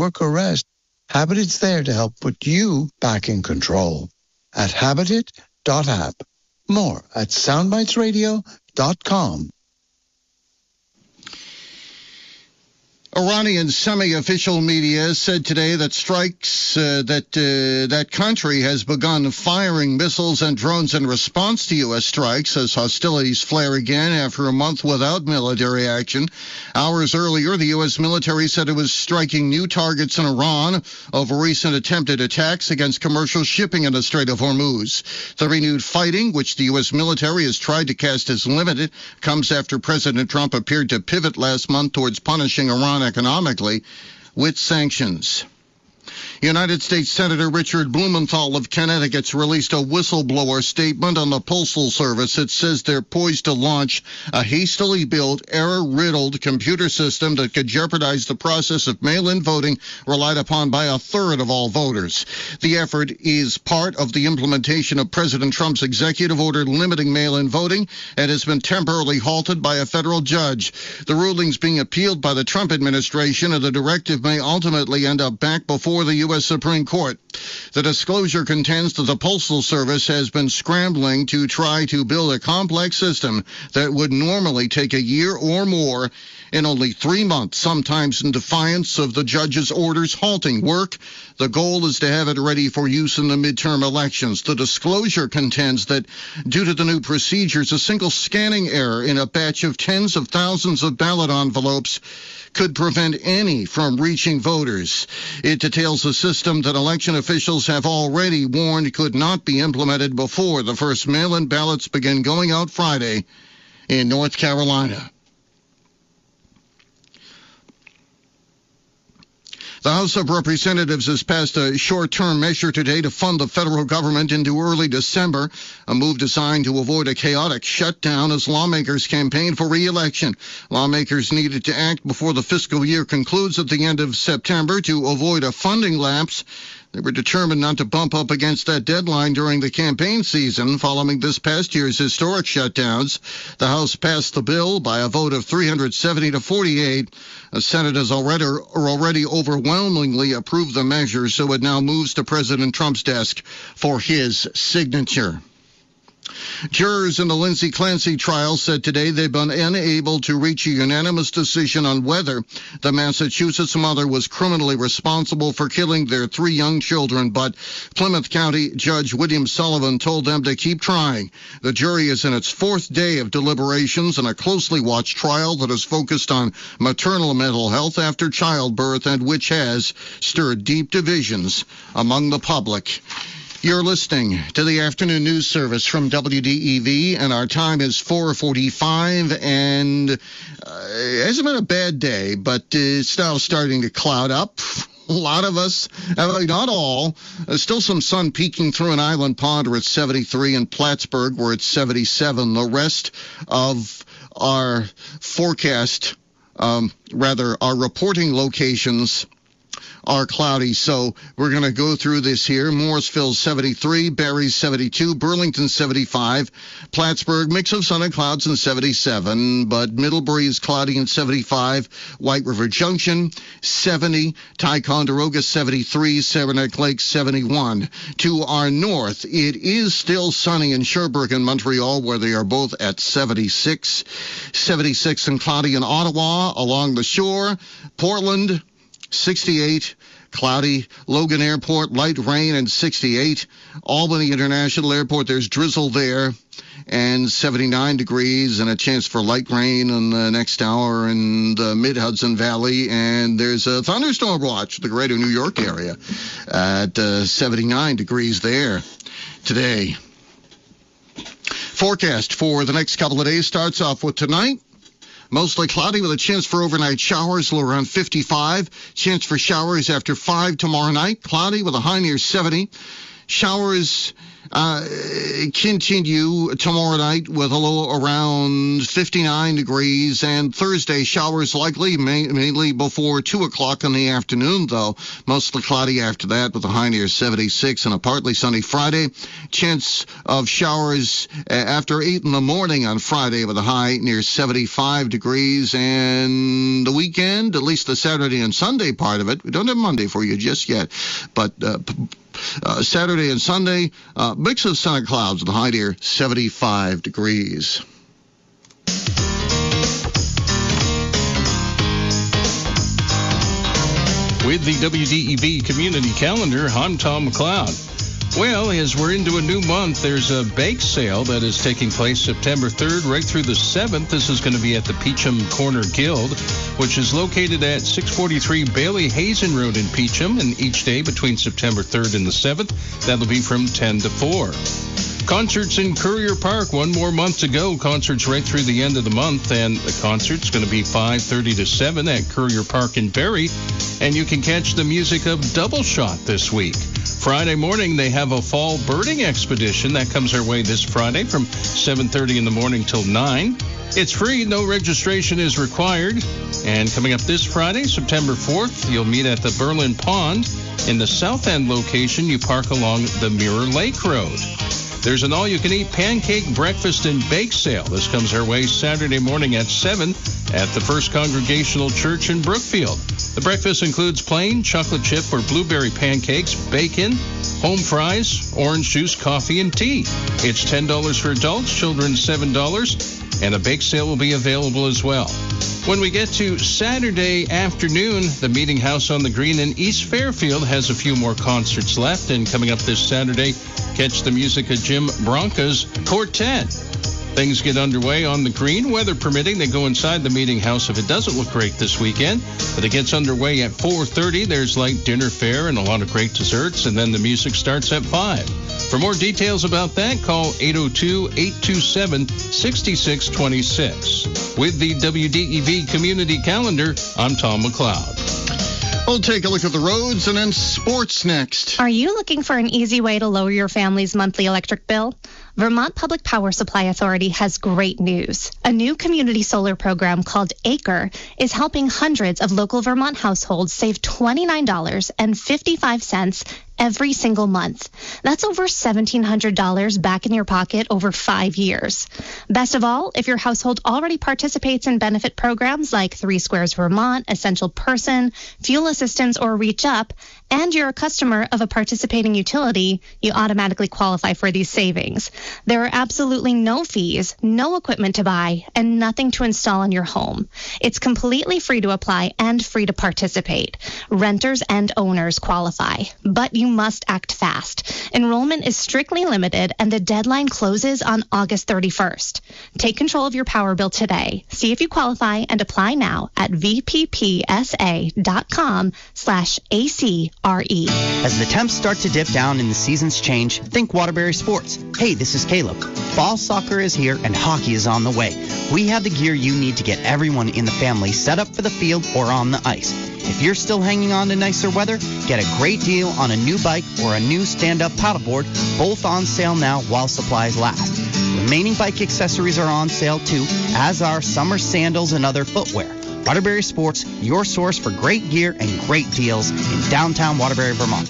work or rest, Habitat's there to help put you back in control. At Habitat.app. More at soundbitesradio.com. Iranian semi-official media said today that that country has begun firing missiles and drones in response to U.S. strikes as hostilities flare again after a month without military action. Hours earlier, the U.S. military said it was striking new targets in Iran over recent attempted attacks against commercial shipping in the Strait of Hormuz. The renewed fighting, which the U.S. military has tried to cast as limited, comes after President Trump appeared to pivot last month towards punishing Iran economically with sanctions. United States Senator Richard Blumenthal of Connecticut's released a whistleblower statement on the Postal Service. It says they're poised to launch a hastily built, error-riddled computer system that could jeopardize the process of mail-in voting relied upon by a third of all voters. The effort is part of the implementation of President Trump's executive order limiting mail-in voting and has been temporarily halted by a federal judge. The ruling's being appealed by the Trump administration, and the directive may ultimately end up back before the U.S. Supreme Court. The disclosure contends that the Postal Service has been scrambling to try to build a complex system that would normally take a year or more in only 3 months, sometimes in defiance of the judge's orders halting work. The goal is to have it ready for use in the midterm elections. The disclosure contends that due to the new procedures, a single scanning error in a batch of tens of thousands of ballot envelopes could prevent any from reaching voters. It details a system that election officials have already warned could not be implemented before the first mail-in ballots begin going out Friday in North Carolina. The House of Representatives has passed a short-term measure today to fund the federal government into early December, a move designed to avoid a chaotic shutdown as lawmakers campaign for re-election. Lawmakers needed to act before the fiscal year concludes at the end of September to avoid a funding lapse. They were determined not to bump up against that deadline during the campaign season following this past year's historic shutdowns. The House passed the bill by a vote of 370 to 48. The Senate has already overwhelmingly approved the measure, so it now moves to President Trump's desk for his signature. Jurors in the Lindsay Clancy trial said today they've been unable to reach a unanimous decision on whether the Massachusetts mother was criminally responsible for killing their 3 young children, but Plymouth County Judge William Sullivan told them to keep trying. The jury is in its 4th day of deliberations in a closely watched trial that is focused on maternal mental health after childbirth and which has stirred deep divisions among the public. You're listening to the afternoon news service from WDEV, and our time is 4:45, and it hasn't been a bad day, but it's now starting to cloud up. A lot of us, not all, still some sun peeking through an island pond where it's 73, and Plattsburgh where it's 77. The rest of our forecast, our reporting locations are cloudy, so we're going to go through this here. Morrisville 73, Barrie 72, Burlington 75, Plattsburgh mix of sun and clouds in 77, but Middlebury is cloudy in 75, White River Junction 70, Ticonderoga 73, Saranac Lake 71. To our north, it is still sunny in Sherbrooke and Montreal, where they are both at 76, 76 and cloudy in Ottawa along the shore, Portland 68, cloudy. Logan Airport, light rain and 68. Albany International Airport, there's drizzle there and 79 degrees and a chance for light rain in the next hour in the mid-Hudson Valley. And there's a thunderstorm watch, the greater New York area, at 79 degrees there today. Forecast for the next couple of days starts off with tonight. Mostly cloudy with a chance for overnight showers, low around 55. Chance for showers after 5 tomorrow night. Cloudy with a high near 70. Showers Continue tomorrow night with a low around 59 degrees, and Thursday showers likely, mainly before 2 o'clock in the afternoon, though. Mostly cloudy after that with a high near 76, and a partly sunny Friday. Chance of showers after 8 in the morning on Friday with a high near 75 degrees, and the weekend, at least the Saturday and Sunday part of it, we don't have Monday for you just yet, but Saturday and Sunday, mix of sun and clouds with a high near 75 degrees. With the WDEV Community Calendar, I'm Tom McLeod. Well, as we're into a new month, there's a bake sale that is taking place September 3rd right through the 7th. This is going to be at the Peacham Corner Guild, which is located at 643 Bailey Hazen Road in Peacham, and each day between September 3rd and the 7th, that'll be from 10 to 4. Concerts in Courier Park, one more month to go. Concerts right through the end of the month, and the concert's going to be 5:30 to 7 at Courier Park in Barrie, and you can catch the music of Double Shot this week. Friday morning, they have a fall birding expedition that comes our way this Friday from 7:30 in the morning till 9. It's free, no registration is required. And coming up this Friday, September 4th, you'll meet at the Berlin Pond. In the South End location, you park along the Mirror Lake Road. There's an all-you-can-eat pancake, breakfast, and bake sale. This comes our way Saturday morning at 7 at the First Congregational Church in Brookfield. The breakfast includes plain chocolate chip or blueberry pancakes, bacon, home fries, orange juice, coffee, and tea. It's $10 for adults, children $7, and a bake sale will be available as well. When we get to Saturday afternoon, the Meeting House on the Green in East Fairfield has a few more concerts left. And coming up this Saturday, catch the music of Jim Bronca's Quartet. Things get underway on the Green, weather permitting. They go inside the Meeting House if it doesn't look great this weekend. But it gets underway at 4:30. There's light dinner fare and a lot of great desserts. And then the music starts at 5. For more details about that, call 802-827-6626. With the WDEV Community Calendar, I'm Tom McLeod. We'll take a look at the roads and then sports next. Are you looking for an easy way to lower your family's monthly electric bill? Vermont Public Power Supply Authority has great news. A new community solar program called ACRE is helping hundreds of local Vermont households save $29.55 every single month. That's over $1,700 back in your pocket over 5 years. Best of all, if your household already participates in benefit programs like 3 Squares Vermont, Essential Person, Fuel Assistance, or Reach Up, and you're a customer of a participating utility, you automatically qualify for these savings. There are absolutely no fees, no equipment to buy, and nothing to install in your home. It's completely free to apply and free to participate. Renters and owners qualify, but you must act fast. Enrollment is strictly limited, and the deadline closes on August 31st. Take control of your power bill today. See if you qualify and apply now at vppsa.com/ACRE. As the temps start to dip down and the seasons change, think Waterbury Sports. Hey, this is Caleb. Fall soccer is here and hockey is on the way. We have the gear you need to get everyone in the family set up for the field or on the ice. If you're still hanging on to nicer weather, get a great deal on a new bike or a new stand-up paddleboard, both on sale now while supplies last. Remaining bike accessories are on sale too, as are summer sandals and other footwear. Waterbury Sports, your source for great gear and great deals in downtown Waterbury, Vermont.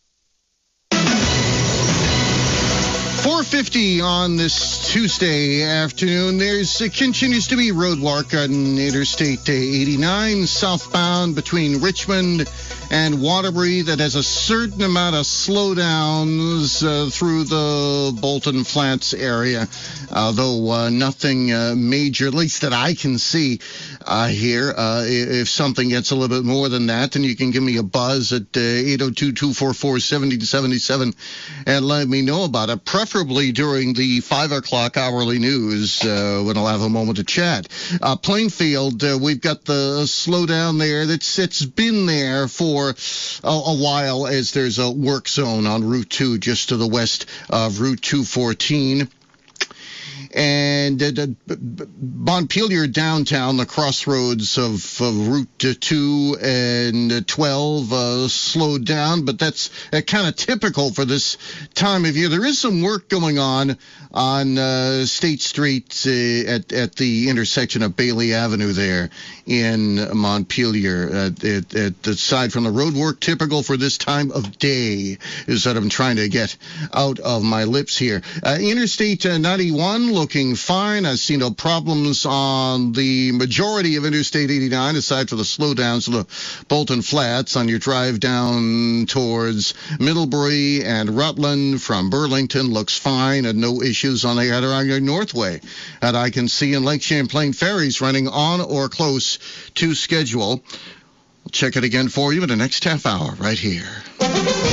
4:50 on this Tuesday afternoon. It continues to be road work on Interstate 89 southbound between Richmond and Waterbury that has a certain amount of slowdowns through the Bolton Flats area, though nothing major, at least that I can see here. If something gets a little bit more than that, then you can give me a buzz at 802-244-7077 and let me know about it, preferably during the 5 o'clock hourly news when I'll have a moment to chat. Plainfield, we've got the slowdown there. It's been there for a while, as there's a work zone on Route 2 just to the west of Route 214. And Montpelier downtown, the crossroads of Route 2 and 12 slowed down, but that's kind of typical for this time of year. There is some work going on State Street at the intersection of Bailey Avenue there in Montpelier. Aside from the road work, typical for this time of day is what I'm trying to get out of my lips here. Interstate 91 looking fine. I see no problems on the majority of Interstate 89 aside for the slowdowns of the Bolton Flats on your drive down towards Middlebury and Rutland from Burlington. Looks fine and no issues on the Adirondack Northway that I can see, in Lake Champlain ferries running on or close to schedule. We'll check it again for you in the next half hour right here.